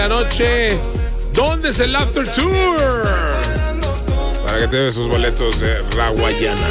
la noche. ¿Dónde es el After Tour? Para que te des sus boletos de Rawayana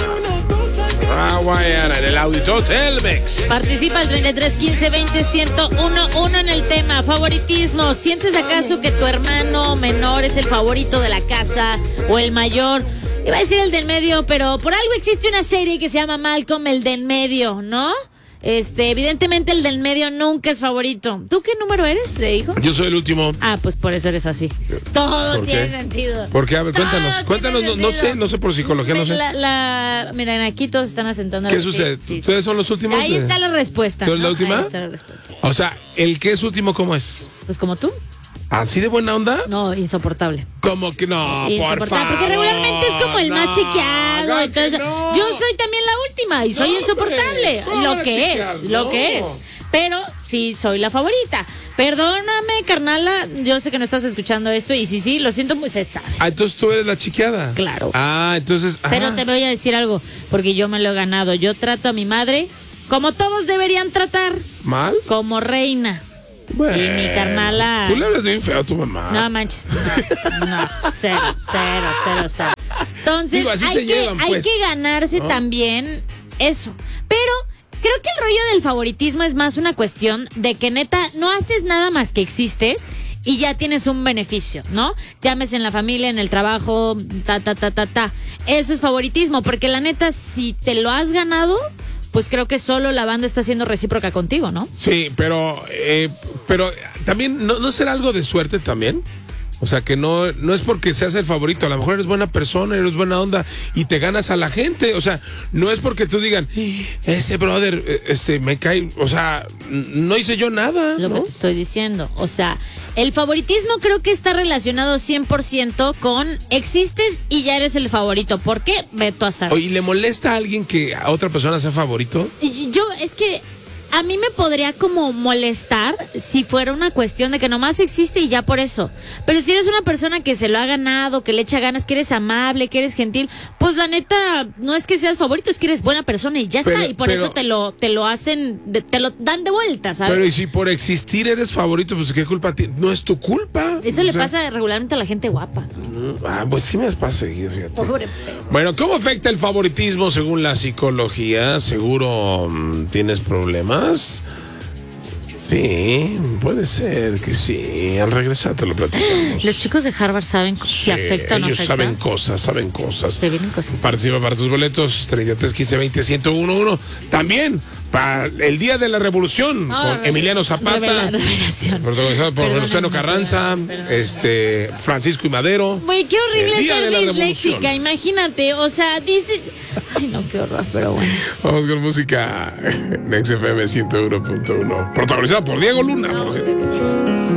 en el Auditorio Telmex. Participa al 33 15 20 1011 en el tema favoritismo. ¿Sientes acaso que tu hermano menor es el favorito de la casa o el mayor? Iba a decir el del medio, pero por algo existe una serie que se llama Malcolm, el del medio, ¿no? Evidentemente el del medio nunca es favorito. ¿Tú qué número eres, hijo? Yo soy el último. Ah, pues por eso eres así. Todo tiene sentido. ¿Por qué? A ver, cuéntanos, no sé por psicología, no sé. Miren, aquí todos están asentando. ¿Qué sucede? Sí. ¿Ustedes son los últimos? Ahí está la respuesta. ¿Tú eres la última? Ahí está la respuesta. O sea, ¿el que es último cómo es? Pues como tú. ¿Así de buena onda? No, insoportable. ¿Cómo que no? Por favor. Porque regularmente es como el más chiqueado. Entonces, no. yo soy también la última y soy insoportable. Lo que es. Pero sí soy la favorita. Perdóname, carnala. Yo sé que no estás escuchando esto y sí, lo siento muy se sabe. Ah, entonces tú eres la chiqueada. Claro. Ah, entonces. Pero te voy a decir algo, porque yo me lo he ganado. Yo trato a mi madre como todos deberían tratar. ¿Mal? Como reina. Bueno, y mi carnala. Tú le hablas bien feo a tu mamá. No manches. No, cero. Entonces, digo, así se llevan, hay pues, que ganarse también eso. Pero creo que el rollo del favoritismo es más una cuestión de que neta no haces nada más que existes y ya tienes un beneficio, ¿no? Llámese en la familia, en el trabajo, Eso es favoritismo, porque la neta, si te lo has ganado, pues creo que solo la banda está siendo recíproca contigo, ¿no? Sí, pero también, ¿no será algo de suerte también? O sea, que no es porque seas el favorito. A lo mejor eres buena persona, eres buena onda y te ganas a la gente. O sea, no es porque tú digan, ese brother, me cae. O sea, no hice yo nada. Lo que te estoy diciendo. O sea, el favoritismo creo que está relacionado 100% con existes y ya eres el favorito. ¿Por qué? Veto a saber. ¿Y le molesta a alguien que a otra persona sea favorito? Es que a mí me podría como molestar si fuera una cuestión de que nomás existe y ya por eso. Pero si eres una persona que se lo ha ganado, que le echa ganas, que eres amable, que eres gentil, pues la neta no es que seas favorito, es que eres buena persona y ya está. Y por eso te lo hacen, te lo dan de vuelta, ¿sabes? Pero y si por existir eres favorito, pues ¿qué culpa tienes? No es tu culpa. Eso le pasa regularmente a la gente guapa. Pues sí me has pasado seguido, fíjate. Pobre. Bueno, ¿cómo afecta el favoritismo según la psicología? ¿Seguro tienes problemas? Sí, puede ser que sí. Al regresar te lo platicamos. Los chicos de Harvard saben si afecta o no ellos afecta. saben cosas. Te vienen cositas. Participa para tus boletos 33 15 20 1011. También para el Día de la Revolución con Emiliano Zapata, Revelación. protagonizado por Venustiano Carranza, Francisco y Madero. Güey, qué horrible El Día de la ser disléxica, Revolución. imagínate, o sea, dice... Ay, no, qué horror, pero bueno. Vamos con música en XFM 101.1. Protagonizada por Diego Luna, por cierto.